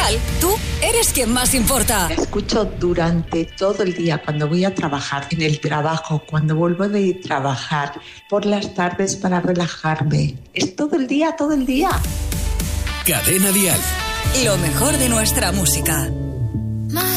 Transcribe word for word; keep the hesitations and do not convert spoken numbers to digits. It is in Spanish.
Dial, tú eres quien más importa. La escucho durante todo el día, cuando voy a trabajar, en el trabajo, cuando vuelvo de trabajar, por las tardes para relajarme. Es todo el día, todo el día. Cadena Dial. Lo mejor de nuestra música.